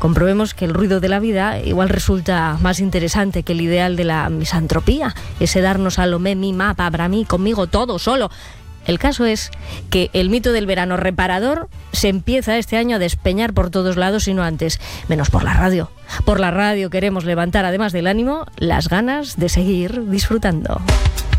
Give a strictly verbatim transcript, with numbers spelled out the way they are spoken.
comprobemos que el ruido de la vida igual resulta más interesante que el ideal de la misantropía, ese darnos a lo me, mi, ma, para mí, conmigo, todo, solo. El caso es que el mito del verano reparador se empieza este año a despeñar por todos lados y no antes, menos por la radio. Por la radio queremos levantar, además del ánimo, las ganas de seguir disfrutando.